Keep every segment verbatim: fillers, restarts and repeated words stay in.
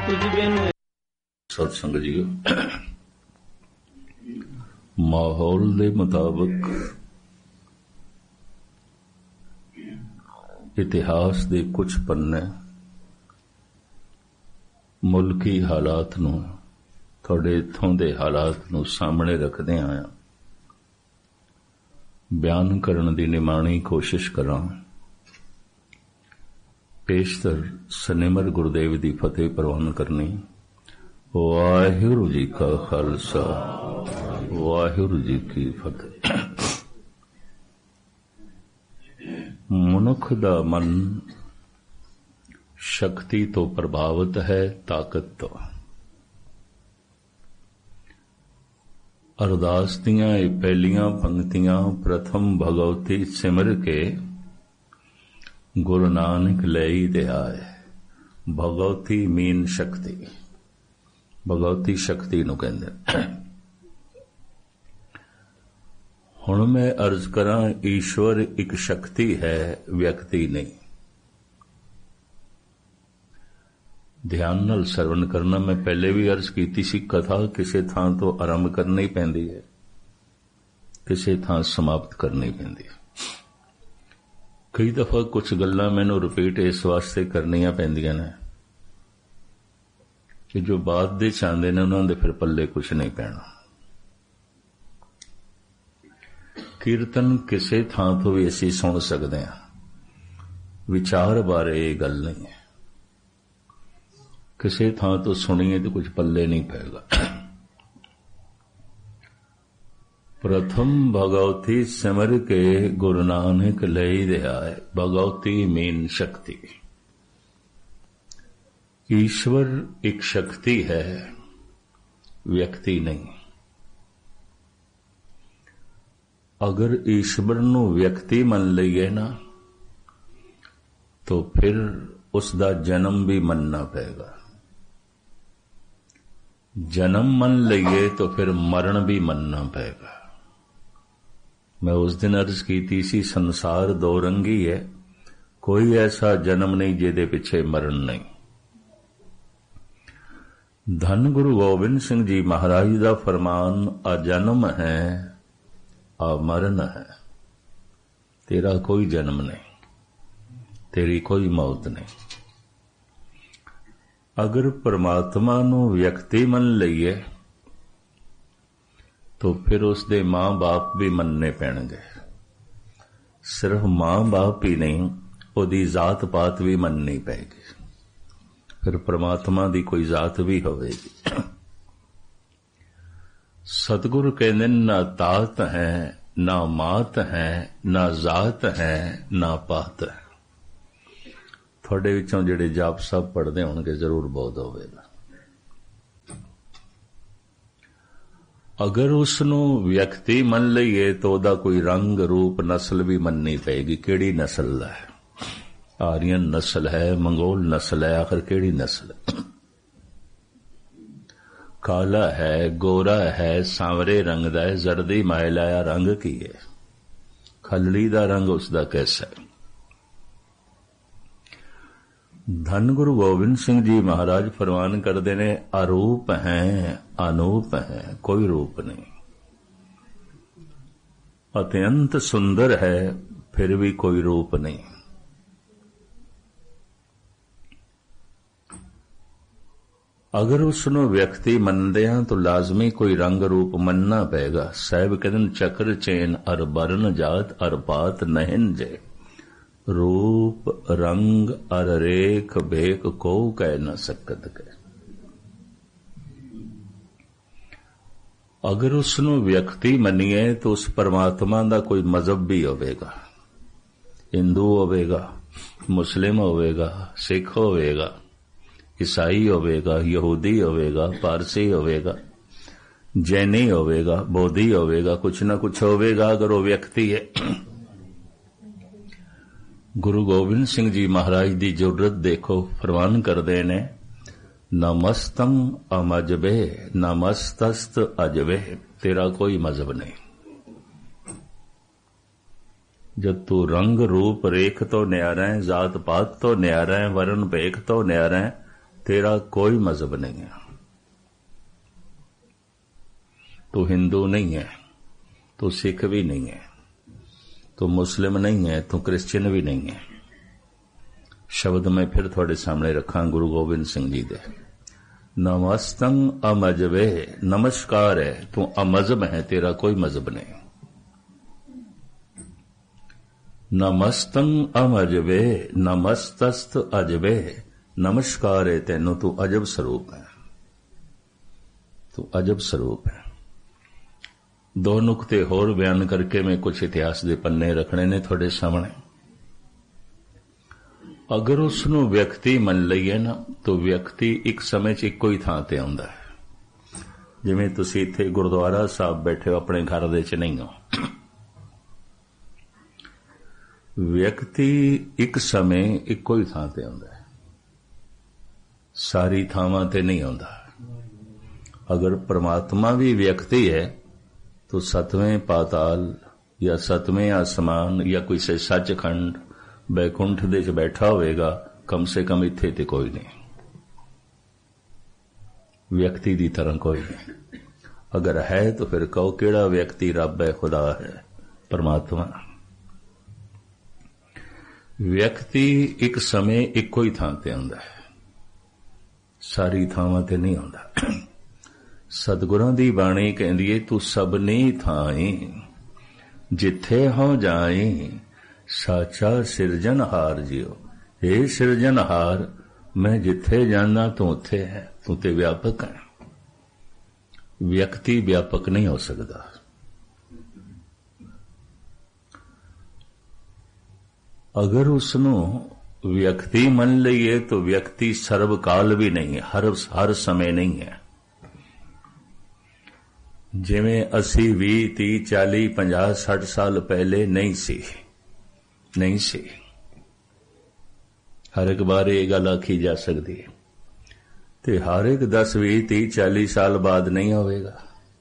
सत्संग जी, माहौल के मुताबिक इतिहास के कुछ पन्ने मुल्की हालात नूं तुहाडे इत्थों दे हालात नूं सामने रखदे आया बयान करन दी निमाणी कोशिश करां। पेशतर सनिमर गुरुदेव दी फतेह प्रवान करनी। वाहिगुरू जी का खालसा, वाहिगुरू जी की फतेह। मनुख दा मन शक्ति तो प्रभावित है, ताकत तो। अरदास दियां पहलियां पंक्तियां प्रथम भगवती सिमर के गुरु नानक लई दे आए। भगवती मीन शक्ति, भगवती शक्ति नूं कहंदे। हुण मैं अर्ज करां, ईश्वर एक शक्ति है, व्यक्ति नहीं। ध्यान नाल सरवण करना। मैं पहले भी अर्ज कीती सी, कथा किसी थां तो आरंभ करनी पैंदी है, किसी थां समाप्त करनी पैंदी है। कई दफा कुछ गल्लां मैनूं रिपीट इस वास्ते करनियां पैंदियां ने कि जो बाद दे चाहते ने उन्हां दे फिर पल्ले कुछ नहीं पैना। कीर्तन किसी थां तो भी असीं सुन सकते हैं, विचार बारे ये गल नहीं है। किसी थां तो सुनिए तो कुछ पल्ले नहीं पैगा। प्रथम भगवती सिमर के गुरु नानक लई दे आए। भगवती मीन शक्ति। ईश्वर एक शक्ति है, व्यक्ति नहीं। अगर ईश्वर नूं व्यक्ति मन लईए ना तो फिर उसका जन्म भी मनना पेगा। जन्म मन लईए तो फिर मरण भी मनना पेगा। मैं उस दिन अर्ज की सी, संसार दो रंगी है, कोई ऐसा जन्म नहीं जिहदे पिछे मरण नहीं। धन गुरु गोबिंद सिंह जी महाराज का फरमान, आ जन्म है आ मरण है। तेरा कोई जन्म नहीं, तेरी कोई मौत नहीं। अगर परमात्मा नूं व्यक्ति मन लईए तो फिर उसदे मां बाप भी मनने पैणगे। सिर्फ मां बाप ही नहीं, उहदी जात पात भी मननी पैगी। फिर परमात्मा दी कोई जात भी होवेगी। सतगुरु कहंदे ना तात है, ना मात है, ना जात है, ना पात है। थोड़े विचों जिहड़े जाप साहब पढ़दे होणगे जरूर बोध होवेगा। अगर उसनूं व्यक्ति मन लईए तो उहदा कोई रंग रूप नस्ल भी मननी पेगी। किहड़ी नस्ल है? आर्यन नस्ल है, मंगोल नस्ल है, आखिर किहड़ी नस्ल है? काला है, गोरा है, सांवरे रंग दा है, जर्दी माइल आया रंग की है? खलड़ी दा रंग उसदा कैसा है? धन गुरु गोबिंद सिंह जी महाराज फरमान करते ने, अरूप हैं, अनूप हैं, कोई रूप नहीं। अत्यंत सुंदर है, फिर भी कोई रूप नहीं। अगर उसनों व्यक्ति मनदे हां तो लाजमी कोई रंग रूप मनना पेगा। साहिब कहते चक्र चैन अर बरन जात अर पात नहिन जे, रूप रंग अर रेख बेक को कह न सकत के। अगर उसनों व्यक्ति मनीए तो उस परमात्मा का कोई मजहब भी होवेगा। हिंदू होवेगा, मुस्लिम होवेगा, सिख होवेगा, ईसाई होवेगा, यहूदी होवेगा, पारसी होवेगा, जैनी होवेगा, बौद्धी होवेगा, कुछ ना कुछ होवेगा अगर वो व्यक्ति है। गुरु गोबिंद सिंह जी महाराज की जरूरत देखो, फरमान करते ने, नमस्तम अमजबे नमस्तस्त अजबे। तेरा कोई मजहब नहीं। जब तू रंग रूप रेख तो न्यारा है, जात पात तो न्यारा है, वर्ण भेख तो न्यारा है, तेरा कोई मजहब नहीं है। तू हिंदू नहीं है, तू सिख भी नहीं है, तू मुस्लिम नहीं है, तू क्रिश्चियन भी नहीं है। शब्द मैं फिर थोड़े सामने रखा गुरु गोबिंद सिंह जी दे। नमस्तं अमजबे, नमस्कार है, तू अमजहब है, तेरा कोई मजहब नहीं। नमस्तं अमजबे, नमस्तस्त अजबे, नमस्कार है तेनू, तू अजब स्वरूप है, तू अजब स्वरूप है। दो नुकते होर बयान करके मैं कुछ इतिहास दे पन्ने रखने ने थोड़े सामने। अगर उसनू व्यक्ति मन लईए ना तो व्यक्ति एक समय च इक्को ही थां ते आउंदा है। जिवें तुसीं इत्थे गुरुद्वारा साहब बैठे हो, अपने घर दे च नहीं हो। व्यक्ति एक समय इक्को ही थां ते आउंदा है, सारी थावां ते नहीं आउंदा। अगर परमात्मा भी व्यक्ति है तो सतवें पाताल या सतवें आसमान या कोई से सचखंड बैकुंठ दे च बैठा होएगा, कम से कम इत्थे ते कोई नहीं, व्यक्ति दी तरह कोई नहीं। अगर है तो फिर कहो केड़ा व्यक्ति रब है, खुदा है, परमात्मा। व्यक्ति एक समय इक्को ही थां ते आउंदा है, सारी थावां ते नहीं आउंदा। सतगुरां दी बाणी कहंदी है, तू सबनी थाई जिथे हो जाई, साचा सिरजनहार जियो। हे सिरजनहार, मैं जिथे जाना तू उथे है, तू ते व्यापक है। व्यक्ति व्यापक नहीं हो सकता। अगर उसनू व्यक्ति मन लईए तो व्यक्ति सर्वकाल भी नहीं है, हर हर समय नहीं है। जिवें असी भी ती चाली पंजाह सठ साल पहले नहीं सी, नहीं सी। हर एक बार ये गल आखी जा सकती है, ते हर एक दस भी ती चाली साल बाद नहीं होवेगा।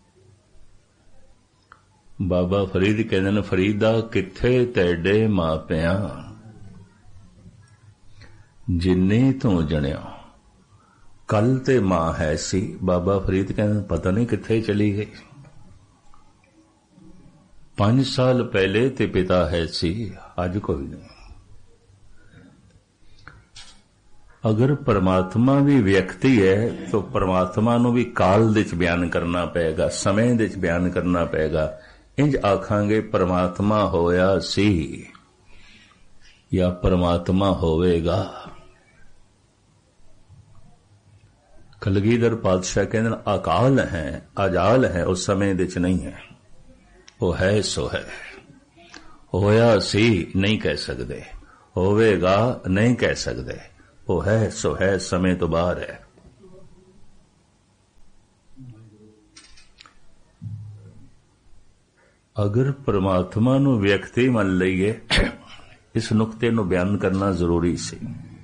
बाबा फरीद कहते हैं, फरीदा किथे तेडे मापिया जिन्नी तू जणिया, कल ते मां है सी। बाबा फरीद कहते पता नहीं किथे चली गई। पांच साल पहले ते पिता है सी, अज कोई नहीं। अगर परमात्मा भी व्यक्ति है तो परमात्मा नू भी काल दे च बयान करना पेगा, समय दे च बयान करना पेगा। इंज आखांगे परमात्मा होया सी या परमात्मा होवेगा। कलगीधर पातशाह कहते अकाल है, अजाल है, उस समय दे च नहीं है, वो है सो है। होया सी नहीं कह सकते, होवेगा नहीं कह सकते, वो है सो है, समय तो बाहर है। अगर परमात्मा नू व्यक्ति मन लईए, इस नुकते नू बयान करना जरूरी सी।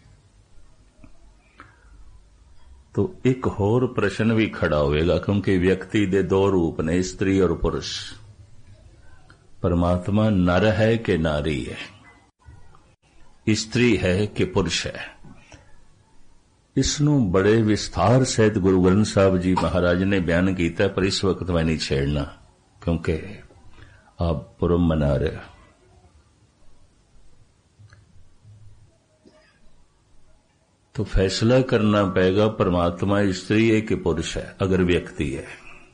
तो एक होर प्रश्न भी खड़ा होएगा, क्योंकि व्यक्ति दे दो रूप ने, स्त्री और पुरुष। परमात्मा नर है कि नारी है, स्त्री है कि पुरुष है। इसनू बड़े विस्तार सहित गुरु ग्रंथ साहब जी महाराज ने बयान किया, पर इस वक्त मैं नहीं छेड़ना, क्योंकि आप पुरब मना रहे हो। तो फैसला करना पड़ेगा परमात्मा स्त्री है कि पुरुष है, अगर व्यक्ति है।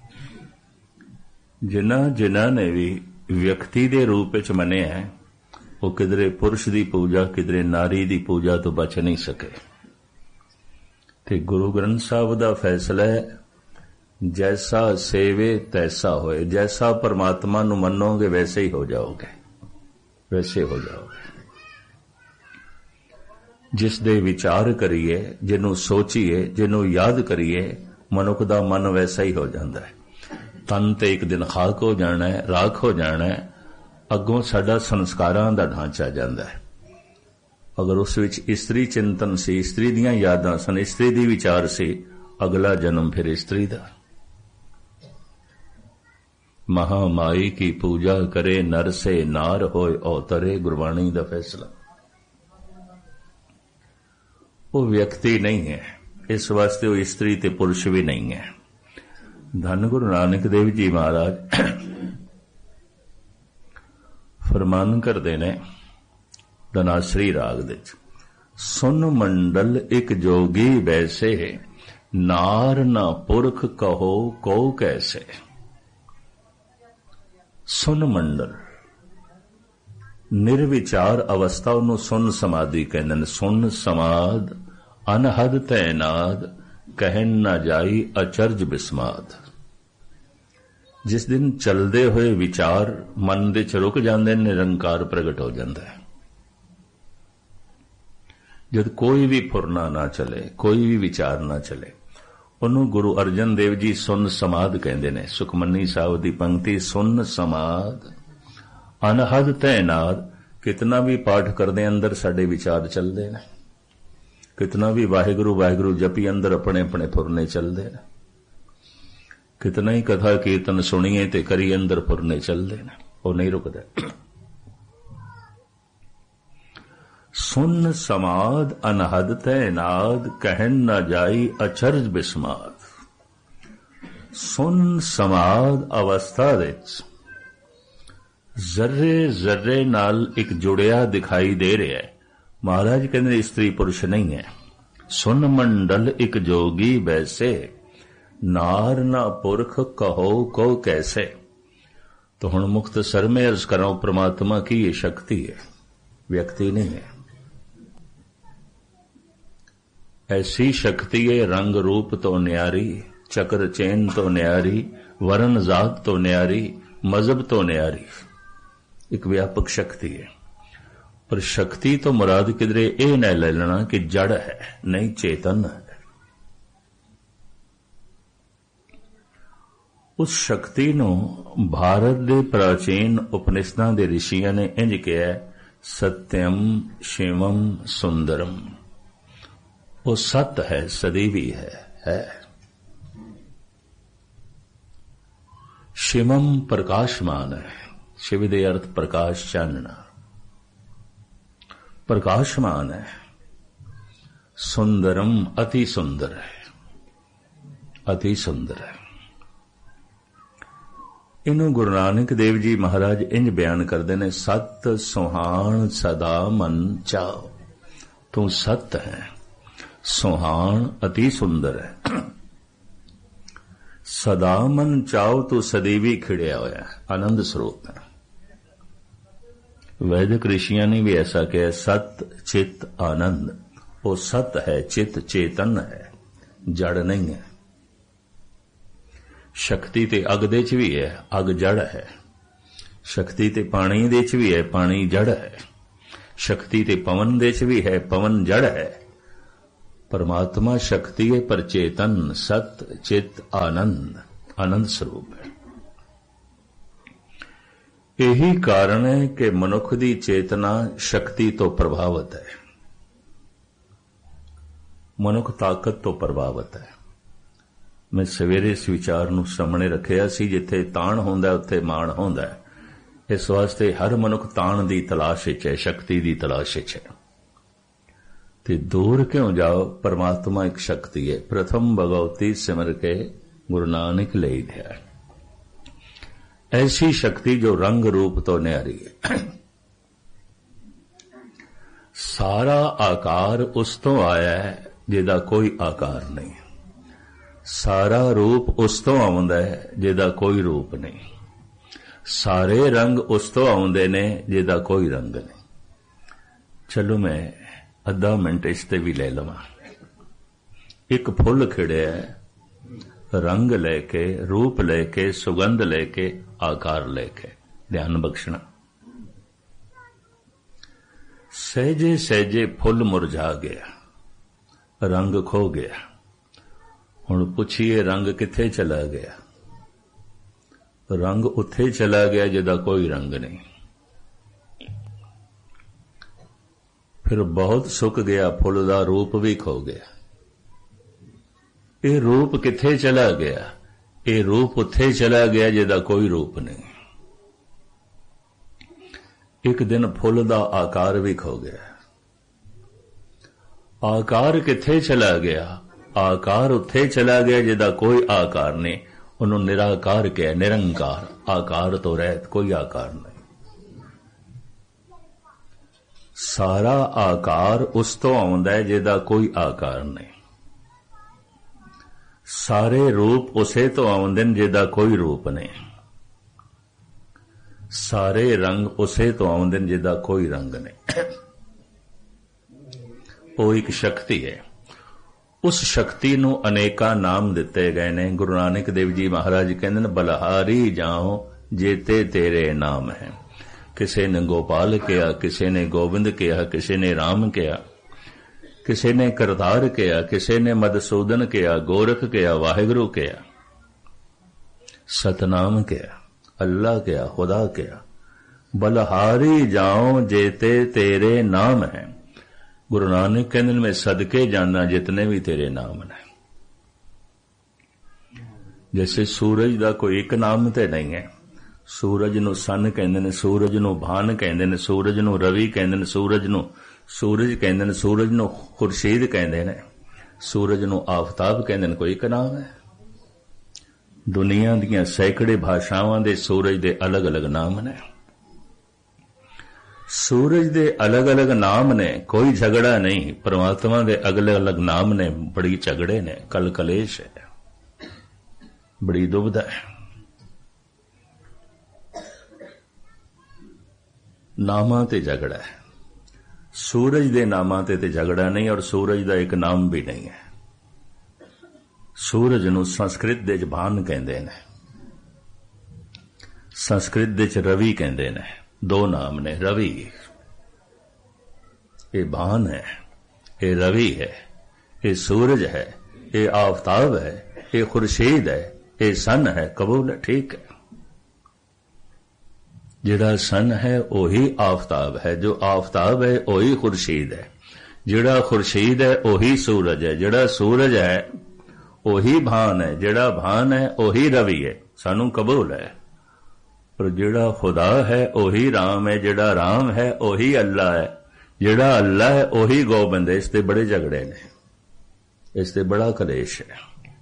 जिन्हां जिन्हां ने भी व्यक्ति दे रूप विच मने है, वो किधरे पुरुष दी पूजा, किधरे नारी दी पूजा तो बच नहीं सके। ते गुरु ग्रंथ साहब दा फैसला है, जैसा सेवे तैसा होए। जैसा परमात्मा नू मनोगे वैसे ही हो जाओगे, वैसे हो जाओगे। जिस दे विचार करिए, जिन्हों सोचिए, जिन्हों याद करिए, मनुख दा मन वैसा ही हो जाता है। तन ते एक दिन खाक हो जाना है, राख हो जाना है, अगों साडा संस्कारां दा ढांचा जाता है। अगर उस विच स्त्री चिंतन सी, स्त्री दियां यादां सन, स्त्री दी विचार सी, अगला जन्म फिर स्त्री दा। महामाई की पूजा करे, नर से नार होए अवतरे, गुरबाणी दा फैसला। वो व्यक्ति नहीं है, इस वास्ते वो स्त्री ते पुरुष भी नहीं है। धन गुरु नानक देव जी महाराज फरमान करते ने धनाश्री राग दे, सुन मंडल एक जोगी वैसे, नार ना पुरख कहो को कैसे। सुन मंडल निर्विचार अवस्था उन्होंने सुन समाधि कहते हैं। सुन समाध अनहद तैनाद, कहन न जाई अचरज बिस्माद। जिस दिन चलते हुए विचार मन दे च रुक जाते, निरंकार प्रगट हो जाता है। जब कोई भी फुरना ना चले, कोई भी विचार ना चले, उन्होंने गुरु अर्जन देव जी सुन समाध कहते हैं। सुखमनी साहब की पंक्ति, सुन समाध अनहद तैनाद। कितना भी पाठ करते अंदर साडे विचार चलते हैं, कितना भी वाहिगुरु वाहिगुरु जपी अंदर अपने अपने फुरने चलते हैं, कितना ही कथा कीर्तन सुनिए ते करी अंदर फुरने चलते हैं, वो नहीं रुकता। सुन समाध अनहद तैनाद, कहन न जाई अचरज बिस्माद। सुन समाध अवस्था विच जर्रे जर्रे नाल एक जुड़िया दिखाई दे रहा है। महाराज कहते स्त्री पुरुष नहीं है। सुन मंडल एक जोगी वैसे, नार ना पुरख कहो को कैसे। तो हुण मुख्तसर में अर्ज करो, परमात्मा की ये शक्ति है, व्यक्ति नहीं है। ऐसी शक्ति है, रंग रूप तो न्यारी, चक्र चैन तो न्यारी, वरण जात तो न्यारी, मजहब तो न्यारी। एक व्यापक शक्ति है। पर शक्ति तो मुराद किधरे ए न ले लेना कि जड़ है, नहीं चेतन है। उस शक्ति नू भारत दे प्राचीन उपनिषदां दे ऋषियां ने इंज कहा, सत्यम शिवम सुंदरम। वो सत है, सदैवी है, है। शिवम प्रकाशमान है। शिव दे अर्थ प्रकाश, चानना, प्रकाशमान है। सुंदरम अति सुंदर है, अति सुंदर है। इन्हों गुरु नानक देव जी महाराज इंज बयान करते हैं, सत सुहान सदा मन चाओ। तू सत है, सुहान अति सुंदर है, सदा मन चाओ तू सदैवी खिड़िया होया, आनंद स्वरूप है। वैदिक ऋषियों ने भी ऐसा कहा, सत चित आनंद। वो सत है, चित चेतन है, जड़ नहीं है। शक्ति ते अग दे च भी है, अग जड़ है। शक्ति ते पानी दे च भी है, पानी जड़ है। शक्ति ते पवन दे च भी है, पवन जड़ है। परमात्मा शक्ति है पर चेतन, सत चित आनंद, आनंद स्वरूप है। यही कारण है कि मनुख की चेतना शक्ति तो प्रभावित है, मनुख ताकत तो प्रभावित है। मैं सवेरे इस विचार नूं सामने रखिया सी, जिथे ताण होंदा उत्थे माण होंदा है। इस वास्ते हर मनुख ताण दी तलाश विच है, शक्ति दी तलाश विच है। ते दूर क्यों जाओ, परमात्मा एक शक्ति है। प्रथम भगवती सिमर के गुरु नानक ले दिया। ऐसी शक्ति जो रंग रूप तो न्यारी है। सारा आकार उस तो आया है जिहदा कोई आकार नहीं। सारा रूप उस तो आउंदा है जिहदा कोई रूप नहीं। सारे रंग उस तो आउंदे ने जिहदा कोई रंग नहीं। चलो मैं अद्धा मिनट इसते भी ले लवां। एक फुल खिड़िया है, रंग लेके, रूप लेके, सुगंध लेके, आकार लेके, ध्यान बख्शना। सहजे सहजे फुल मुरझा गया, रंग खो गया। हुण पुछिए रंग किथे चला गया? रंग उत्थे चला गया जिहदा कोई रंग नहीं। फिर बहुत सुक गया, फुल दा रूप भी खो गया। ये रूप किथे चला गया? ये रूप उत्थे चला गया जिहदा कोई रूप नहीं। एक दिन फुल दा आकार भी खो गया। आकार किथे चला गया? आकार उत्थे चला गया जिहदा कोई आकार नहीं, उन्होंने निराकार कहा, निरंकार, आकार तो रहत कोई आकार नहीं। सारा आकार उस तो आउंदा है जिहदा कोई आकार नहीं, सारे रूप उसे तो आउंदे ने जिहदा कोई रूप नहीं, सारे रंग उसे तो आउंदे ने जिहदा कोई रंग नहीं। वो एक शक्ति है, उस शक्ति नूं अनेका नाम दिते गए ने। गुरु नानक देव जी महाराज कहंदे ने बलहारी जाओ जेते तेरे नाम है। किसी ने गोपाल कहा, किसी ने गोविंद कहा, किसी ने राम कहा, किसी ने करतार कहा, किसी ने मधुसूदन कहा, गोरख कहा, वाहिगुरु कहा, सतनाम कहा, अल्लाह कहा, खुदा कहा। बलहारी जाओ जेते तेरे नाम है। गुरु नानक कहते मैं सदके जाना जितने भी तेरे नाम ने। जैसे सूरज का कोई एक नाम तो नहीं है, सूरज नूं सन कहंदे ने, सूरज नूं भान कहंदे ने, सूरज नूं रवि कहंदे ने, सूरज नूं सूरज कहंदे ने, सूरज नूं खुर्शीद कहंदे ने, सूरज नूं आफताब कहंदे ने। कोई एक नाम है? दुनिया दीयां सैकड़े भाषावां दे सूरज दे अलग अलग नाम ने। सूरज दे अलग अलग नाम ने, कोई झगड़ा नहीं। परमात्मा दे अलग अलग नाम ने, बड़ी झगड़े ने, कल कलेश है, बड़ी दुविधा है। नामां ते झगड़ा है, सूरज दे नामां ते ते झगड़ा नहीं, और सूरज दा एक नाम भी नहीं है। सूरज नूं संस्कृत दे च भान कहंदे ने, संस्कृत दे च रवि कहंदे ने। दो नाम ने, रवि ये भान है, ये रवि है, ये सूरज है, ये आफताब है, ये खुर्शीद है, ये सन है। कबूल है, ठीक है। जिहड़ा सन है वही आफताब है, जो आफताब है वही खुर्शीद है, जिहड़ा खुर्शीद है वही सूरज है, जिहड़ा सूरज है वही भान है, जिहड़ा भान है वही रवि है। सानू कबूल है। पर जिहड़ा खुदा है वही राम है, जिहड़ा राम है वही अल्लाह है, जिहड़ा अल्लाह है वही गोबिंद है। इसते बड़े झगड़े ने, इसते बड़ा कलेश है,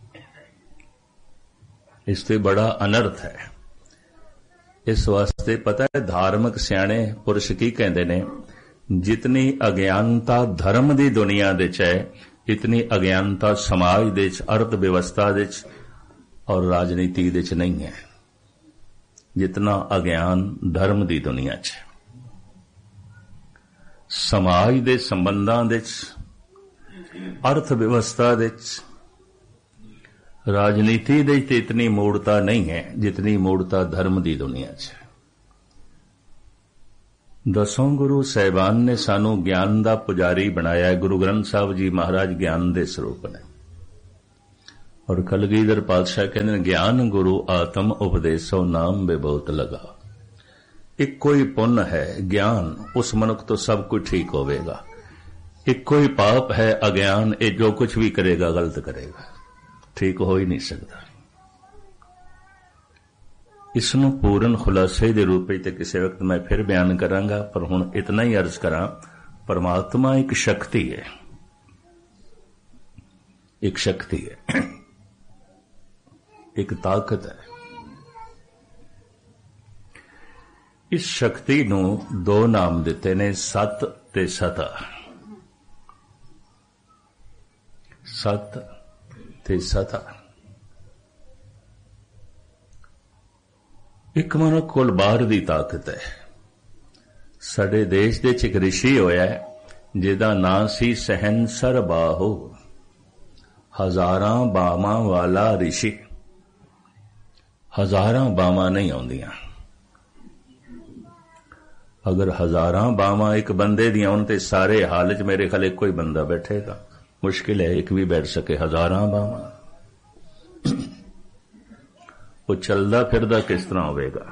इसते बड़ा अनर्थ है। इस वास्ते पता है धार्मिक सियाणे पुरुष की कहते ने, जितनी अज्ञानता धर्म की दुनिया दे च है, इतनी अज्ञानता समाज दे च, अर्थ व्यवस्था दे च और राजनीति दे च नहीं है। जितना अज्ञान धर्म की दुनिया च, समाज दे संबंधां दे च, अर्थ व्यवस्था दे च, राजनीति दे च इतनी मूढ़ता नहीं है जितनी मूढ़ता धर्म की दुनिया च। दसों गुरु साहिबान ने सानू ज्ञान का पुजारी बनाया है। गुरु ग्रंथ साहब जी महाराज ज्ञान के स्वरूप ने, और कलगीधर पातशाह कहते ज्ञान गुरु आत्म उपदेशो नाम बेबहुत लगा। एक कोई पुण्य है ज्ञान, उस मनुख तो सब कुछ ठीक होवेगा। एक कोई पाप है अज्ञान, ये जो कुछ भी करेगा गलत करेगा, ठीक हो ही नहीं सकता। इसनों पूर्ण खुलासे के रूप में किसी वक्त मैं फिर बयान करांगा, पर हुण इतना ही अर्ज करा, परमात्मा एक शक्ति है, एक शक्ति है, एक ताकत है। इस शक्ति नूं दो नाम दिते ने, सत ते सता। सत ते सता। एक मनुख कोल बाहर दी ताकत है। साडे देश दे च एक ऋषि होया है जिहदा नां सी सहनसर बाहो, हजारां बावां वाला ऋषि। हजारां बावां नहीं आउंदियां। अगर हजारां बावां एक बंदे दी आउण ते सारे हाल च मेरे ख्याल कोई बंदा बैठेगा, मुश्किल है एक भी बैठ सके। हजारां बावां वो चलदा फिरदा किस तरह होवेगा?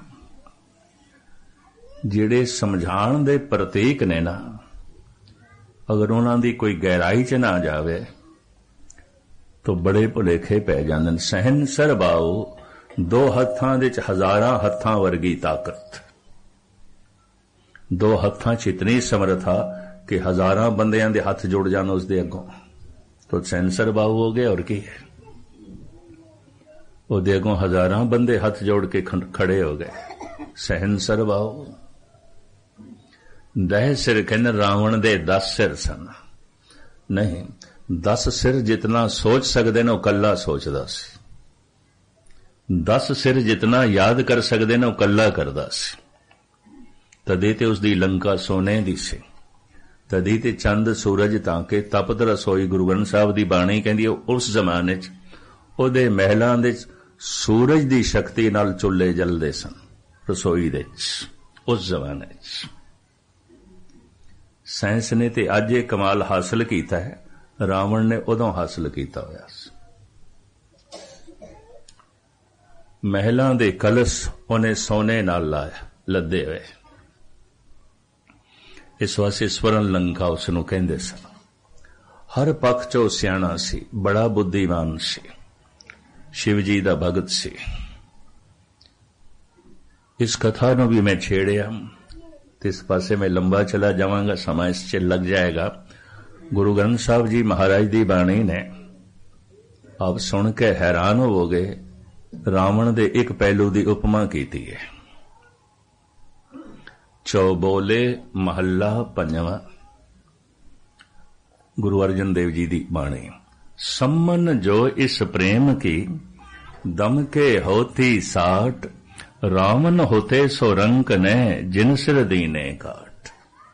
जिहड़े समझाण दे प्रतीक ने ना, अगर उन्हां दी कोई गहराई च ना जावे तो बड़े भुलेखे पै जांदे ने। सहनसर बाओ, दो हत्थां दे च हजारां हत्थां वर्गी ताकत। दो हत्थां च इतनी समर्था कि हजारां बंदियां दे हथ जुड़ जाण उस दे अगों। तो सैंसर बाहू हो गया। और की है, ਉਹਦੇ ਅੱਗੋਂ ਹਜ਼ਾਰਾਂ ਬੰਦੇ ਹੱਥ ਜੋੜ ਕੇ ਖੜੇ ਹੋ ਗਏ। ਸਹਿੰਸਰ ਬਾਹੂ। ਦਹ ਸਿਰ ਕਹਿੰਦੇ ਰਾਵਣ ਦੇ ਦਸ ਸਿਰ ਸਨ। ਨਹੀਂ, ਦਸ ਸਿਰ ਜਿਤਨਾ ਸੋਚ ਸਕਦੇ ਨੇ ਉਹ ਕੱਲਾ ਸੋਚਦਾ ਸੀ। ਦਸ ਸਿਰ ਜਿਤਨਾ ਯਾਦ ਕਰ ਸਕਦੇ ਨੇ ਉਹ ਕੱਲਾ ਕਰਦਾ ਸੀ। ਤਦੇ ਤੇ ਉਸਦੀ ਲੰਕਾ ਸੋਨੇ ਦੀ ਸੀ। ਤਦੀ ਤੇ ਚੰਦ ਸੂਰਜ ਤਾਂ ਕਿ ਤਪਤ ਰਸੋਈ। ਗੁਰੂ ਗ੍ਰੰਥ ਸਾਹਿਬ ਦੀ ਬਾਣੀ ਕਹਿੰਦੀ ਉਸ ਜ਼ਮਾਨੇ 'ਚ ਉਹਦੇ ਮਹਿਲਾਂ ਦੇ ਸੂਰਜ ਦੀ ਸ਼ਕਤੀ ਨਾਲ ਚੁੱਲ੍ਹੇ ਜਲਦੇ ਸਨ ਰਸੋਈ ਦੇ 'ਚ, ਉਸ ਜ਼ਮਾਨੇ 'ਚ। ਸਾਇੰਸ ਨੇ ਤੇ ਅੱਜ ਇਹ ਕਮਾਲ ਹਾਸਲ ਕੀਤਾ ਹੈ, ਰਾਵਣ ਨੇ ਉਦੋਂ ਹਾਸਲ ਕੀਤਾ ਹੋਇਆ ਸੀ। ਮਹਿਲਾਂ ਦੇ ਕਲਸ਼ ਉਹਨੇ ਸੋਨੇ ਨਾਲ ਲਾਇਆ, ਲੱਦੇ ਹੋਏ। ਇਸ ਵਾਸਤੇ ਸਵਰਨ ਲੰਕਾ ਉਸ ਨੂੰ ਕਹਿੰਦੇ ਸਨ। ਹਰ ਪੱਖ 'ਚੋਂ ਸਿਆਣਾ ਸੀ, ਬੜਾ ਬੁੱਧੀਮਾਨ ਸੀ, ਸ਼ਿਵ ਜੀ ਦਾ ਭਗਤ ਸੀ। ਇਸ ਕਥਾ ਨੂੰ ਵੀ ਮੈਂ ਛੇੜਿਆ ਤੇ ਇਸ ਪਾਸੇ ਮੈਂ ਲੰਬਾ ਚਲਾ ਜਾਵਾਂਗਾ, ਸਮਾਂ ਇਸ 'ਚ ਲੱਗ ਜਾਏਗਾ। ਗੁਰੂ ਗ੍ਰੰਥ ਸਾਹਿਬ ਜੀ ਮਹਾਰਾਜ ਦੀ ਬਾਣੀ ਨੇ ਆਪ ਸੁਣ ਕੇ ਹੈਰਾਨ ਹੋਵੋਗੇ। ਰਾਵਣ ਦੇ ਇੱਕ ਪਹਿਲੂ ਦੀ ਉਪਮਾ ਕੀਤੀ ਹੈ। ਚੌਬੋਲੇ ਮਹੱਲਾ ਪੰਜਵਾਂ, गुरु अर्जन देव जी दी बाणी। सम्मन जो इस प्रेम की दम के होती साठ, रावण होते सो रंक ने जिन सिर दीने काट।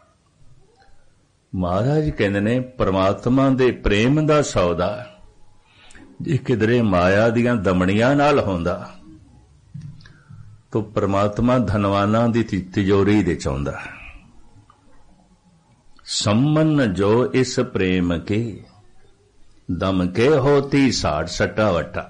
महाराज कहते ने परमात्मा दे प्रेम दा सौदा जे किधरे माया दियां दमड़ियां नाल होंदा तो परमात्मा धनवाना दी तिजोरी दे चाहुंदा। सम्मन जो इस प्रेम के दम के होती साठ, सट्टा वट्टा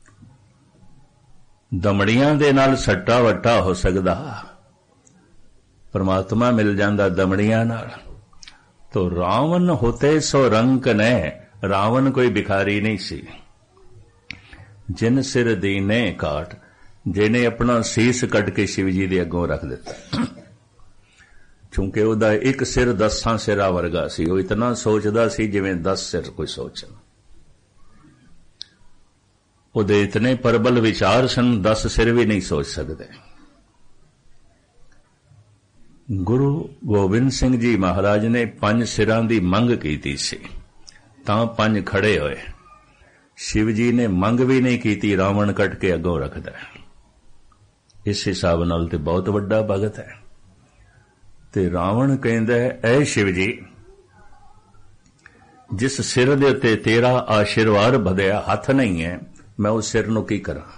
दमड़ियां दे नाल सट्टा वट्टा हो सकदा, परमात्मा मिल जांदा दमड़ियां नाल। तो रावण होते सो रंक ने, रावण कोई भिखारी नहीं सी। जिन सिर दीने काट, जिन्हें अपना सीस कट के शिव जी दे अगों रख दिता। क्योंकि ਉਹਦਾ ਇੱਕ ਸਿਰ ਦਸਾਂ ਸਿਰਾਂ ਵਰਗਾ ਸੀ। ਉਹ ਇਤਨਾ ਸੋਚਦਾ ਸੀ ਜਿਵੇਂ ਦਸ ਸਿਰ ਕੋਈ ਸੋਚਣ। ਉਹਦੇ ਇਤਨੇ ਪ੍ਰਬਲ ਵਿਚਾਰ ਸਨ, ਦਸ ਸਿਰ ਵੀ ਨਹੀਂ ਸੋਚ ਸਕਦੇ। ਗੁਰੂ ਗੋਬਿੰਦ ਸਿੰਘ ਜੀ ਮਹਾਰਾਜ ਨੇ ਪੰਜ ਸਿਰਾਂ ਦੀ ਮੰਗ ਕੀਤੀ ਸੀ, ਤਾਂ ਪੰਜ ਖੜੇ ਹੋਏ। शिव जी ने मंग भी नहीं की, रावण कट के अगों रखदा। इस हिसाब नाल ते बहुत वड्डा भगत है। ते रावण कहंदा है, ऐ शिव जी, जिस सिर दे उत्ते तेरा आशीर्वाद बधिया हथ नहीं है, मैं उस सिर नूं की करा।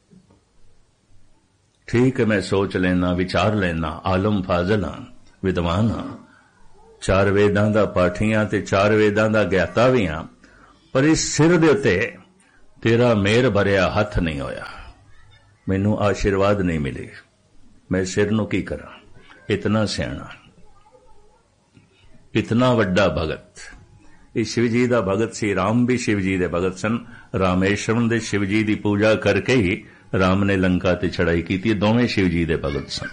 ठीक है, मैं सोच लेना, विचार लेना, आलम फाजल हां, विद्वान हां, चार वेदां दा पाठी हां ते चार वेदां दा ज्ञाता भी हां, पर इस सिर दे उत्ते तेरा मेहर भरिया हथ नहीं होया, मैनू आशीर्वाद नहीं मिले, मैं सिर नूं की करा। इतना सियाणा, इतना वड्डा भगत, ये शिव जी दा भगत सी। राम भी शिव जी दे भगत सन। रामेश्वरम दे शिव जी दी पूजा करके ही राम ने लंका ते चढ़ाई की थी। दोवें शिव जी दे भगत सन।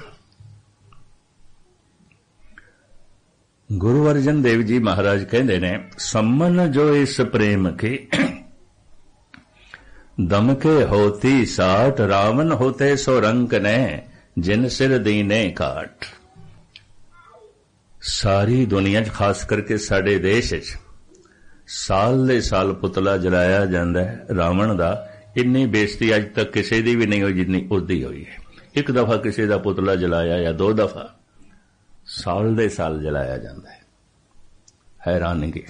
गुरु अर्जन देव जी महाराज कहते ने, सम्मन जो इस प्रेम के दम के होती साठ, रावण होते सो रंक ने जिन सिर दीने काट। सारी दुनिया खास करके साडे देश च साल दे साल पुतला जलाया जांदा है रावण दा। इन्नी बेइज्जती अज तक किसी दी भी नहीं हुई जितनी उसदी हुई है। एक दफा किसी दा पुतला जलाया या दो दफा, साल दे साल जलाया जाता है। हैरानगी।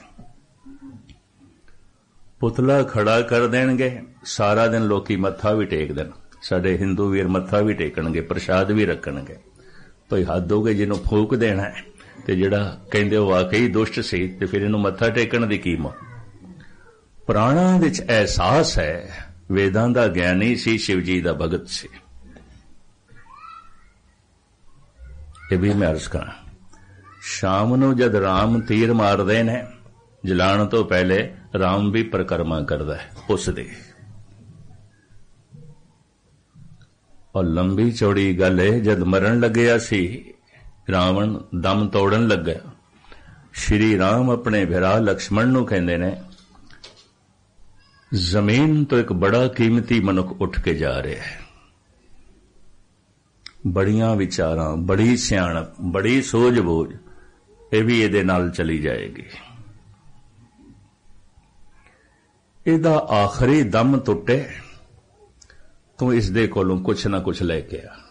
पुतला खड़ा कर देंगे, सारा दिन लोकी मत्था भी टेक देन। साडे हिंदू वीर मत्था भी टेकणगे, प्रसाद भी रखणगे। भाई हद हो गई, जिन्हों फूक देना है ते जिहड़ा कहंदे ओ वाकई दुष्ट सी ते फिर इहनूं मत्था टेकण दी की मोह। प्राणां विच एहसास है, वेदां दा ज्ञानी सी, शिव जी दा भगत सी। ये भी मैं अर्ज करा, शाम नूं जद राम तीर मारदे ने, जलाण तो पहले राम भी परिक्रमा करदा है उस दी। और लंबी चौड़ी गल है, जद मरण लग्या सी रावण, दम तोड़न लग गया, श्री राम अपने भिरा लक्ष्मण नूं कहंदे ने, ਜ਼ਮੀਨ ਤੋਂ ਇੱਕ ਬੜਾ ਕੀਮਤੀ ਮਨੁੱਖ ਉੱਠ ਕੇ ਜਾ ਰਿਹਾ ਹੈ। ਬੜੀਆਂ ਵਿਚਾਰਾਂ, ਬੜੀ ਸਿਆਣਪ, ਬੜੀ ਸੂਝ-ਬੂਝ, ਇਹ ਵੀ ਇਹਦੇ ਨਾਲ ਚਲੀ ਜਾਏਗੀ। ਇਹਦਾ ਆਖਰੀ ਦਮ ਟੁੱਟੇ ਤੂੰ ਇਸ ਦੇ ਕੋਲੋਂ ਕੁਛ ਨਾ ਕੁਛ ਲੈ ਕੇ ਆ।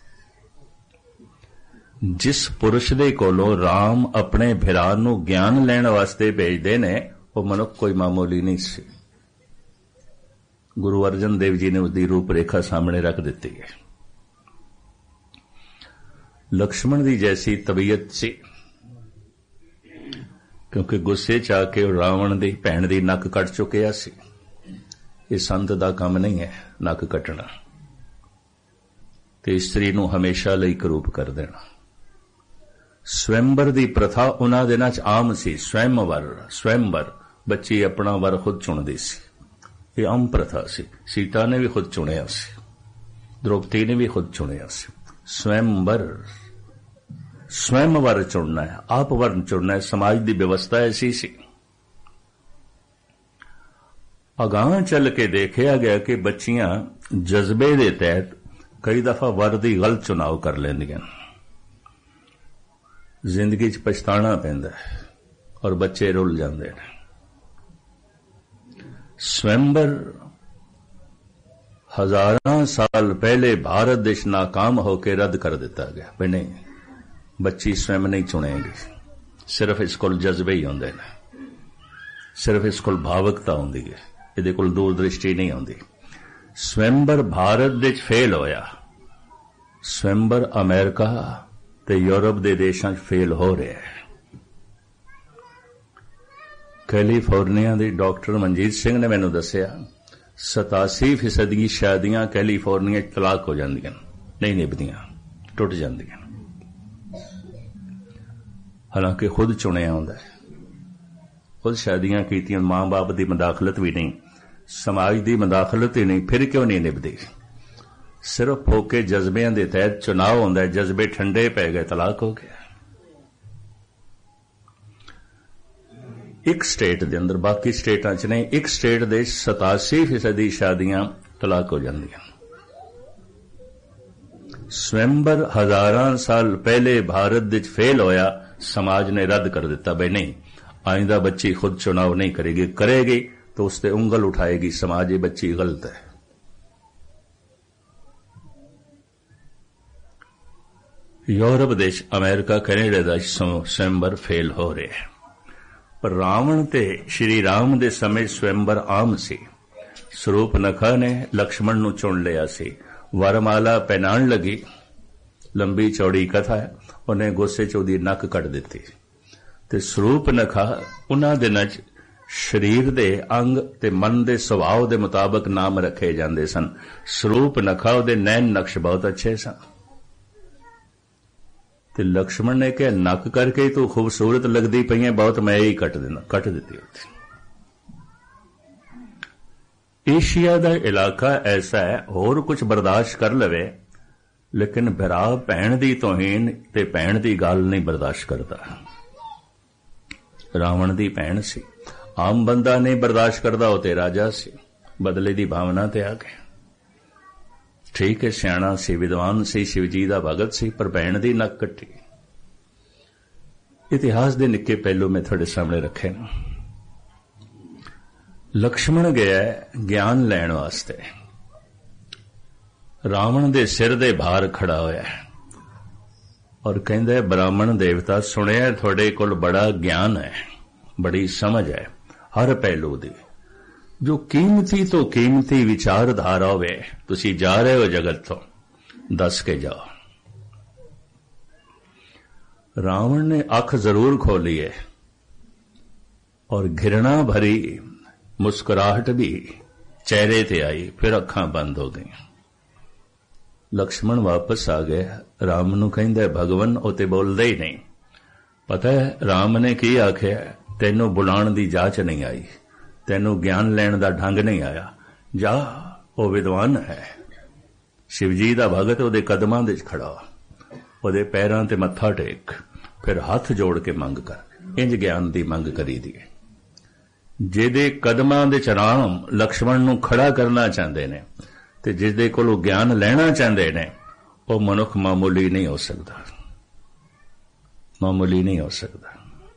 ਜਿਸ ਪੁਰਸ਼ ਦੇ ਕੋਲੋਂ ਰਾਮ ਆਪਣੇ ਭਰਾ ਨੂੰ ਗਿਆਨ ਲੈਣ ਵਾਸਤੇ ਭੇਜਦੇ ਨੇ, ਉਹ ਮਨੁੱਖ ਕੋਈ ਮਾਮੂਲੀ ਨਹੀਂ ਸੀ। ਗੁਰੂ ਅਰਜਨ ਦੇਵ ਜੀ ਨੇ ਉਸਦੀ ਰੂਪ ਰੇਖਾ ਸਾਹਮਣੇ ਰੱਖ ਦਿੱਤੀ ਹੈ। ਲਕਸ਼ਮਣ ਦੀ ਜੈਸੀ ਤਬੀਅਤ ਸੀ, ਕਿਉਂਕਿ ਗੁੱਸੇ ਚ ਆ ਕੇ ਰਾਵਣ ਦੀ ਭੈਣ ਦੀ ਨੱਕ ਕੱਟ ਚੁੱਕਿਆ ਸੀ। ਇਹ ਸੰਤ ਦਾ ਕੰਮ ਨਹੀਂ ਹੈ ਨੱਕ ਕੱਟਣਾ, ਤੇ ਇਸਤਰੀ ਨੂੰ ਹਮੇਸ਼ਾ ਲਈ ਕਰੂਪ ਕਰ ਦੇਣਾ। ਸਵੈੰਬਰ ਦੀ ਪ੍ਰਥਾ ਉਹਨਾਂ ਦਿਨਾਂ ਚ ਆਮ ਸੀ। ਸਵੈੰਵਰ, ਸਵੈੰਬਰ, ਬੱਚੀ ਆਪਣਾ ਵਰ ਖੁਦ ਚੁਣਦੀ ਸੀ। ਇਹ ਆਮ ਪ੍ਰਥਾ ਸੀ। ਸੀਤਾ ਨੇ ਵੀ ਖੁਦ ਚੁਣਿਆ ਸੀ, ਦ੍ਰੋਪਦੀ ਨੇ ਵੀ ਖੁਦ ਚੁਣਿਆ ਸੀ। ਸਵੈੰਬਰ, ਸਵੈੰਵਰ ਚੁਣਨਾ ਹੈ, ਆਪ ਵਰਨ ਚੁਣਨਾ ਹੈ। ਸਮਾਜ ਦੀ ਵਿਵਸਥਾ ਐਸੀ ਸੀ। ਅਗਾਂਹ ਚੱਲ ਕੇ ਦੇਖਿਆ ਗਿਆ ਕਿ ਬੱਚੀਆਂ ਜਜ਼ਬੇ ਦੇ ਤਹਿਤ ਕਈ ਦਫਾ ਵਰ ਦੀ ਗਲਤ ਚੁਣਾਵ ਕਰ ਲੈਂਦੀਆਂ। ਜ਼ਿੰਦਗੀ 'ਚ ਪਛਤਾਣਾ ਪੈਂਦਾ ਹੈ ਔਰ ਬੱਚੇ ਰੁੱਲ ਜਾਂਦੇ ਨੇ। ਸਵੈੰਬਰ ਹਜ਼ਾਰਾਂ ਸਾਲ ਪਹਿਲੇ ਭਾਰਤ ਦੇਸ਼ ਨਾਕਾਮ ਹੋ ਕੇ ਰੱਦ ਕਰ ਦਿੱਤਾ ਗਿਆ। ਵੀ ਨਹੀਂ, ਬੱਚੀ ਸਵੈਮ ਨਹੀਂ ਚੁਣੇਗੀ। ਸਿਰਫ ਇਸ ਕੋਲ ਜਜ਼ਬੇ ਹੀ ਹੁੰਦੇ ਨੇ, ਸਿਰਫ ਇਸ ਕੋਲ ਭਾਵਕਤਾ ਹੁੰਦੀ ਹੈ, ਇਹਦੇ ਕੋਲ ਦੂਰ ਦ੍ਰਿਸ਼ਟੀ ਨਹੀਂ ਹੁੰਦੀ। ਸਵੈੰਬਰ ਭਾਰਤ ਦੇ ਵਿੱਚ ਫੇਲ ਹੋਇਆ। ਸਵੈੰਬਰ ਅਮਰੀਕਾ ਤੇ ਯੂਰਪ ਦੇ ਦੇਸ਼ਾਂ 'ਚ ਫੇਲ ਹੋ ਰਿਹਾ ਹੈ। ਕੈਲੀਫੋਰਨੀਆ ਦੇ ਡਾਕਟਰ ਮਨਜੀਤ ਸਿੰਘ ਨੇ ਮੈਨੂੰ ਦੱਸਿਆ ਸਤਾਸੀ ਫੀਸਦੀ ਸ਼ਾਦੀਆਂ ਕੈਲੀਫੋਰਨੀਆ 'ਚ ਤਲਾਕ ਹੋ ਜਾਂਦੀਆਂ, ਨਹੀਂ ਨਿਭਦੀਆਂ, ਟੁੱਟ ਜਾਂਦੀਆਂ। ਹਾਲਾਂਕਿ ਖੁਦ ਚੁਣਿਆ ਹੁੰਦਾ ਹੈ, ਖੁਦ ਸ਼ਾਦੀਆਂ ਕੀਤੀਆਂ, ਮਾਂ ਬਾਪ ਦੀ ਮਦਾਖਲਤ ਵੀ ਨਹੀਂ, ਸਮਾਜ ਦੀ ਮਦਾਖਲਤ ਹੀ ਨਹੀਂ, ਫਿਰ ਕਿਉਂ ਨਹੀਂ ਨਿਭਦੀ? ਸਿਰਫ ਫੋਕੇ ਜਜ਼ਬਿਆਂ ਦੇ ਤਹਿਤ ਚੁਣਾਵ ਹੁੰਦਾ ਹੈ। ਜਜ਼ਬੇ ਠੰਡੇ ਪੈ ਗਏ, ਤਲਾਕ ਹੋ ਗਿਆ। ਇੱਕ ਸਟੇਟ ਦੇ ਅੰਦਰ, ਬਾਕੀ ਸਟੇਟਾਂ 'ਚ ਨਹੀਂ, ਇੱਕ ਸਟੇਟ ਦੇ ਸਤਾਸੀ ਫੀਸਦੀ ਸ਼ਾਦੀਆਂ ਤਲਾਕ ਹੋ ਜਾਂਦੀਆਂ। ਸਵੈੰਬਰ ਹਜ਼ਾਰਾਂ ਸਾਲ ਪਹਿਲੇ ਭਾਰਤ ਵਿੱਚ ਫੇਲ ਹੋਇਆ, ਸਮਾਜ ਨੇ ਰੱਦ ਕਰ ਦਿੱਤਾ। ਬਈ ਨਹੀਂ, ਆਇੰਦਾ ਬੱਚੀ ਖੁਦ ਚੁਣਾਵ ਨਹੀਂ ਕਰੇਗੀ, ਕਰੇਗੀ तो उस पर उंगल उठाएगी समाज, ये बच्ची गलत है। यूरोप देश, अमेरिका, कैनेडा ਦਾ ਸਵੈੰਬਰ ਫੇਲ ਹੋ ਰਿਹਾ। ਪਰ ਰਾਵਣ ਤੇ ਸ਼੍ਰੀ ਰਾਮ ਦੇ ਸਮੇਂ ਸਵੈੰਬਰ ਆਮ ਸੀ। ਸਰੂਪਨਖਾ ਨੇ ਲਕਸ਼ਮਣ ਨੂੰ ਚੁਣ ਲਿਆ ਸੀ। ਵਰਮਾਲਾ ਪਹਿਨਾਉਣ ਲੱਗੀ, ਲੰਬੀ ਚੌੜੀ ਕਥਾ ਹੈ, ਉਹਨੇ ਗੁੱਸੇ 'ਚ ਉਹਦੀ ਨੱਕ ਕੱਟ ਦਿੱਤੀ। ਤੇ ਸਰੂਪਨਖਾ ਉਹਨਾਂ ਦਿਨਾਂ 'ਚ ਸਰੀਰ ਦੇ ਅੰਗ ਤੇ ਮਨ ਦੇ ਸੁਭਾਅ ਦੇ ਮੁਤਾਬਕ ਨਾਮ ਰੱਖੇ ਜਾਂਦੇ ਸਨ। ਸਰੂਪਨਖਾ ਉਹਦੇ ਨੈਣ ਨਕਸ਼ ਬਹੁਤ ਅੱਛੇ ਸਨ। ਤੇ ਲਕਸ਼ਮਣ ਨੇ ਕਿਹਾ ਨੱਕ ਕਰਕੇ ਤੂੰ ਖੂਬਸੂਰਤ ਲੱਗਦੀ ਪਈ ਹੈ ਬਹੁਤ, ਮੈਂ ਹੀ ਕੱਟ ਦੇਣਾ, ਕੱਟ ਦਿੱਤੀ ਉੱਥੇ। ਏਸ਼ੀਆ ਦਾ ਇਲਾਕਾ ਐਸਾ ਹੈ, ਹੋਰ ਕੁਝ ਬਰਦਾਸ਼ਤ ਕਰ ਲਵੇ, ਲੇਕਿਨ ਭਰਾ ਭੈਣ ਦੀ ਤੋਹੀਨ ਤੇ ਭੈਣ ਦੀ ਗੱਲ ਨਹੀਂ ਬਰਦਾਸ਼ਤ ਕਰਦਾ। ਰਾਵਣ ਦੀ ਭੈਣ ਸੀ, ਆਮ ਬੰਦਾ ਨਹੀਂ ਬਰਦਾਸ਼ਤ ਕਰਦਾ, ਉਹ ਤੇ ਰਾਜਾ ਸੀ, ਬਦਲੇ ਦੀ ਭਾਵਨਾ ਤੇ ਆ ਗਿਆ। ਠੀਕ ਹੈ, ਸਿਆਣਾ ਸੀ, ਵਿਦਵਾਨ ਸੀ, ਸ਼ਿਵਜੀ ਦਾ ਭਗਤ ਸੀ, ਪਰ ਭੈਣ ਦੀ ਨੱਕ ਕੱਟੀ। ਇਤਿਹਾਸ ਦੇ ਨਿੱਕੇ ਪਹਿਲੂ ਮੈਂ ਤੁਹਾਡੇ ਸਾਹਮਣੇ ਰੱਖੇ ਨੇ। ਲਕਸ਼ਮਣ ਗਿਆ ਗਿਆਨ ਲੈਣ ਵਾਸਤੇ, ਰਾਵਣ ਦੇ ਸਿਰ ਦੇ ਭਾਰ ਖੜਾ ਹੋਇਆ ਔਰ ਕਹਿੰਦਾ ਬ੍ਰਾਹਮਣ ਦੇਵਤਾ, ਸੁਣਿਆ ਤੁਹਾਡੇ ਕੋਲ ਬੜਾ ਗਿਆਨ ਹੈ, ਬੜੀ ਸਮਝ ਹੈ ਹਰ ਪਹਿਲੂ ਦੀ, ਜੋ ਕੀਮਤੀ ਤੋਂ ਕੀਮਤੀ ਵਿਚਾਰਧਾਰਾ ਹੋਵੇ, ਤੁਸੀਂ ਜਾ ਰਹੇ ਹੋ ਜਗਤ ਤੋਂ, ਦੱਸ ਕੇ ਜਾਓ। ਰਾਵਣ ਨੇ ਅੱਖ ਜ਼ਰੂਰ ਖੋਲੀ ਹੈ ਔਰ ਘਿਰਣਾ ਭਰੀ ਮੁਸਕਰਾਹਟ ਵੀ ਚਿਹਰੇ ਤੇ ਆਈ, ਫਿਰ ਅੱਖਾਂ ਬੰਦ ਹੋ ਗਈਆਂ। ਲਕਸ਼ਮਣ ਵਾਪਸ ਆ ਗਏ। ਰਾਮ ਨੂੰ ਕਹਿੰਦਾ ਭਗਵਾਨ, ਉਹ ਤੇ ਬੋਲਦਾ ਹੀ ਨਹੀਂ। ਪਤਾ ਹੈ ਰਾਮ ਨੇ ਕੀ ਆਖਿਆ? ਤੈਨੂੰ ਬੁਲਾਉਣ ਦੀ ਜਾਚ ਨਹੀਂ ਆਈ, ਤੈਨੂੰ ਗਿਆਨ ਲੈਣ ਦਾ ਢੰਗ ਨਹੀਂ ਆਇਆ, ਜਾ, ਉਹ ਵਿਦਵਾਨ ਹੈ, ਸ਼ਿਵਜੀ ਦਾ ਭਗਤ, ਉਹਦੇ ਕਦਮਾਂ ਦੇ ਖੜਾ, ਉਹਦੇ ਪੈਰਾਂ ਤੇ ਮੱਥਾ ਟੇਕ, ਫਿਰ ਹੱਥ ਜੋੜ ਕੇ ਮੰਗ ਕਰ। ਇੰਜ ਗਿਆਨ ਦੀ ਮੰਗ ਕਰੀ ਦੀ ਹੈ। ਜਿਹਦੇ ਕਦਮਾਂ ਦੇ ਚਰਾਮ ਲਕਸ਼ਮਣ ਨੂੰ ਖੜਾ ਕਰਨਾ ਚਾਹੁੰਦੇ ਨੇ ਤੇ ਜਿਹਦੇ ਕੋਲੋਂ ਗਿਆਨ ਲੈਣਾ ਚਾਹੁੰਦੇ ਨੇ, ਉਹ ਮਨੁੱਖ ਮਾਮੂਲੀ ਨਹੀਂ ਹੋ ਸਕਦਾ, ਮਾਮੂਲੀ ਨਹੀਂ ਹੋ ਸਕਦਾ।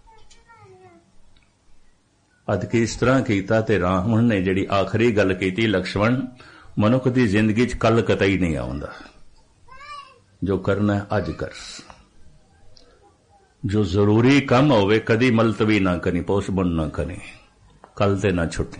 ਅਦ ਕਿ ਇਸ ਤਰ੍ਹਾਂ ਕੀਤਾ ਤੇ ਰਾਵਣ ਨੇ ਜਿਹੜੀ ਆਖਰੀ ਗੱਲ ਕੀਤੀ, ਲਕਸ਼ਮਣ ਮਨੁੱਖ ਦੀ ਜ਼ਿੰਦਗੀ 'ਚ ਕੱਲ ਕਤਈ ਨਹੀਂ ਆਉਂਦਾ, ਜੋ ਕਰਨਾ ਹੈ ਅੱਜ ਕਰ, ਜੋ ਜ਼ਰੂਰੀ ਕੰਮ ਹੋਵੇ ਕਦੀ ਮਲਤਵੀ ਨਾ ਕਰੀ, ਪੋਸਟਪੋਨ ਨਾ ਕਰੀ, ਕੱਲ ਤੇ ਨਾ ਛੁੱਟੀ।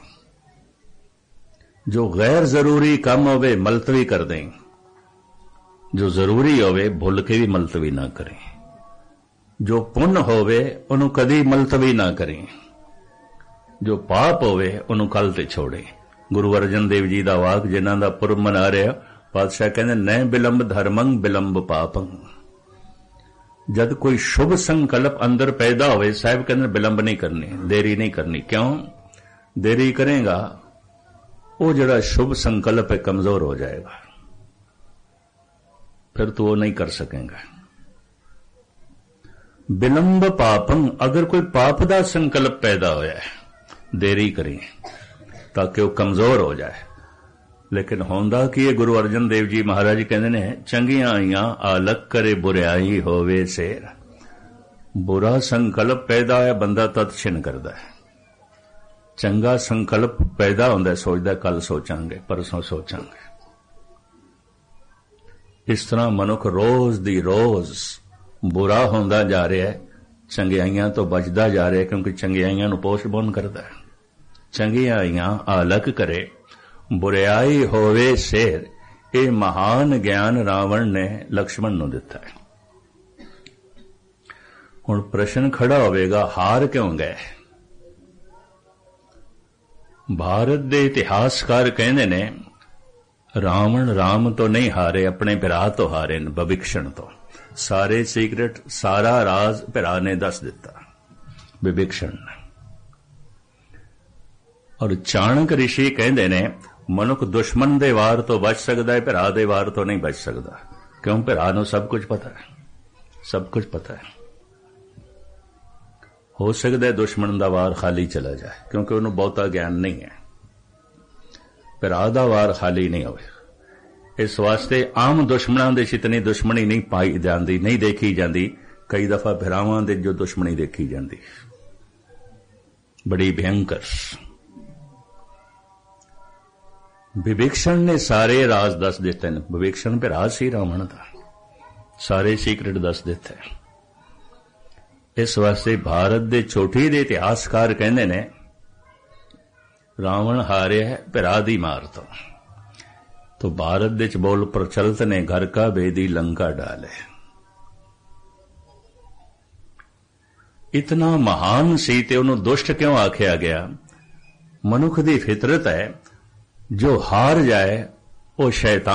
ਜੋ ਗੈਰ ਜ਼ਰੂਰੀ ਕੰਮ ਹੋਵੇ ਮਲਤਵੀ ਕਰ ਦੇਂ, ਜੋ ਜ਼ਰੂਰੀ ਹੋਵੇ ਭੁੱਲ ਕੇ ਵੀ ਮਲਤਵੀ ਨਾ ਕਰੇ। ਜੋ ਪੁੰਨ ਹੋਵੇ ਉਹਨੂੰ ਕਦੀ ਮਲਤਵੀ ਨਾ ਕਰੇ, ਜੋ ਪਾਪ ਹੋਵੇ ਉਹਨੂੰ ਕੱਲ ਤੇ ਛੋੜੇ। ਗੁਰੂ ਅਰਜਨ ਦੇਵ ਜੀ ਦਾ ਵਾਕ ਜਿਨ੍ਹਾਂ ਦਾ ਪੁਰਬ ਮਨਾ ਰਿਹਾ, ਪਾਤਸ਼ਾਹ ਕਹਿੰਦੇ ਨੈ ਬਿਲੰਬ ਧਰਮੰ ਬਿਲੰਬ ਪਾਪੰ। ਜਦ ਕੋਈ ਸ਼ੁਭ ਸੰਕਲਪ ਅੰਦਰ ਪੈਦਾ ਹੋਵੇ, ਸਾਹਿਬ ਕਹਿੰਦੇ ਬਿਲੰਬ ਨਹੀਂ ਕਰਨੀ, ਦੇਰੀ ਨਹੀਂ ਕਰਨੀ। ਕਿਉਂ ਦੇਰੀ ਕਰੇਗਾ? ਉਹ ਜਿਹੜਾ ਸ਼ੁਭ ਸੰਕਲਪ ਹੈ ਕਮਜ਼ੋਰ ਹੋ ਜਾਏਗਾ, ਫਿਰ ਤੂੰ ਉਹ ਨਹੀਂ ਕਰ ਸਕੇਗਾ। ਬਿਲੰਬ ਪਾਪੰ, ਅਗਰ ਕੋਈ ਪਾਪ ਦਾ ਸੰਕਲਪ ਪੈਦਾ ਹੋਇਆ ਹੈ, ਦੇਰੀ ਕਰੀ ਤਾਂ ਕਿ ਉਹ ਕਮਜ਼ੋਰ ਹੋ ਜਾਏ। ਲੇਕਿਨ ਹੁੰਦਾ ਕੀ ਹੈ? ਗੁਰੂ ਅਰਜਨ ਦੇਵ ਜੀ ਮਹਾਰਾਜ ਕਹਿੰਦੇ ਨੇ, ਚੰਗੀਆਂ ਆਈਆਂ ਆਲਕ ਕਰੇ ਬੁਰਿਆਈ ਹੋਵੇ ਸੇਰ। ਬੁਰਾ ਸੰਕਲਪ ਪੈਦਾ ਹੋਇਆ, ਬੰਦਾ ਤਦ ਛਿਨ ਕਰਦਾ ਹੈ। ਚੰਗਾ ਸੰਕਲਪ ਪੈਦਾ ਹੁੰਦਾ, ਸੋਚਦਾ ਕੱਲ ਸੋਚਾਂਗੇ, ਪਰਸੋਂ ਸੋਚਾਂਗੇ। ਇਸ ਤਰ੍ਹਾਂ ਮਨੁੱਖ ਰੋਜ਼ ਦੀ ਰੋਜ਼ ਬੁਰਾ ਹੁੰਦਾ ਜਾ ਰਿਹਾ ਹੈ, ਚੰਗਿਆਈਆਂ ਤੋਂ ਬਚਦਾ ਜਾ ਰਿਹਾ, ਕਿਉਂਕਿ ਚੰਗਿਆਈਆਂ ਨੂੰ ਪੋਸਟਪੋਨ ਕਰਦਾ ਹੈ। ਚੰਗੀਆਂ ਆਈਆਂ ਆਲਕ ਕਰੇ ਬੁਰਿਆਈ ਹੋਵੇ ਸੇਰ। ਇਹ ਮਹਾਨ ਗਿਆਨ ਰਾਵਣ ਨੇ ਲਕਸ਼ਮਣ ਨੂੰ ਦਿੱਤਾ ਹੈ। ਹੁਣ ਪ੍ਰਸ਼ਨ ਖੜਾ ਹੋਵੇਗਾ, ਹਾਰ ਕਿਉਂ ਗਏ? ਭਾਰਤ ਦੇ ਇਤਿਹਾਸਕਾਰ ਕਹਿੰਦੇ ਨੇ, ਰਾਵਣ ਰਾਮ ਤੋਂ ਨਹੀਂ ਹਾਰੇ, ਆਪਣੇ ਭਰਾ ਤੋਂ ਹਾਰੇ ਨੇ, ਵਿਭੀਸ਼ਣ ਤੋਂ। ਸਾਰੇ ਸੀਕ੍ਰੇਟ, ਸਾਰਾ ਰਾਜ਼ ਭਰਾ ਨੇ ਦੱਸ ਦਿੱਤਾ, ਵਿਭੀਸ਼ਣ ਨੇ। ਔਰ ਚਾਣਕ ਰਿਸ਼ੀ ਕਹਿੰਦੇ ਨੇ, ਮਨੁੱਖ ਦੁਸ਼ਮਣ ਦੇ ਵਾਰ ਤੋਂ ਬਚ ਸਕਦਾ ਹੈ, ਭਰਾ ਦੇ ਵਾਰ ਤੋਂ ਨਹੀਂ ਬਚ ਸਕਦਾ। ਕਿਉਂ? ਭਰਾ ਨੂੰ ਸਭ ਕੁਝ ਪਤਾ ਹੈ, ਸਭ ਕੁਝ ਪਤਾ ਹੈ। ਹੋ ਸਕਦਾ ਹੈ ਦੁਸ਼ਮਣ ਦਾ ਵਾਰ ਖਾਲੀ ਚਲਾ ਜਾਏ, ਕਿਉਂਕਿ ਉਹਨੂੰ ਬਹੁਤਾ ਗਿਆਨ ਨਹੀਂ ਹੈ। ਭਰਾ ਦਾ ਵਾਰ ਖਾਲੀ ਨਹੀਂ ਹੋਵੇ। ਇਸ ਵਾਸਤੇ ਆਮ ਦੁਸ਼ਮਣਾਂ ਦੇ ਇਤਨੀ ਦੁਸ਼ਮਣੀ ਨਹੀਂ ਪਾਈ ਜਾਂਦੀ, ਨਹੀਂ ਦੇਖੀ ਜਾਂਦੀ। ਕਈ ਦਫਾ ਭਰਾਵਾਂ ਦੇ ਜੋ ਦੁਸ਼ਮਣੀ ਦੇਖੀ ਜਾਂਦੀ, ਬੜੀ ਭਿਅੰਕਰ। ਵਿਭੀਸ਼ਣ ਨੇ ਸਾਰੇ ਰਾਜ਼ ਦੱਸ ਦਿੱਤੇ ਨੇ। ਵਿਭੀਸ਼ਣ ਭਰਾ ਸੀ ਰਾਵਣ ਦਾ, ਸਾਰੇ ਸੀਕ੍ਰੇਟ ਦੱਸ ਦਿੱਤੇ। ਇਸ ਵਾਸਤੇ ਭਾਰਤ ਦੇ ਛੋਟੀ ਦੇ ਇਤਿਹਾਸਕਾਰ ਕਹਿੰਦੇ ਨੇ, ਰਾਵਣ ਹਾਰਿਆ ਹੈ ਭਰਾ ਦੀ ਮਾਰ ਤੋਂ। तो भारत विच बोल प्रचलित ने, घर का बेदी लंका डाले। इतना महान सी ते उन्हों दुष्ट क्यों आख्या गया? मनुख दी फितरत है, जो हार जाए वो शैतान